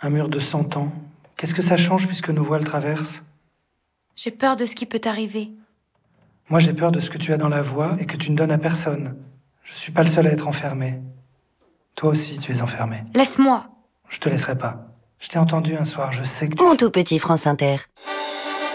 Un mur de 100 ans. Qu'est-ce que ça change puisque nos voix le traversent? J'ai peur de ce qui peut t'arriver. Moi, j'ai peur de ce que tu as dans la voix et que tu ne donnes à personne. Je suis pas le seul à être enfermé. Toi aussi, tu es enfermé. Laisse-moi. Je te laisserai pas. Je t'ai entendu un soir, je sais que... Mon tout petit France Inter.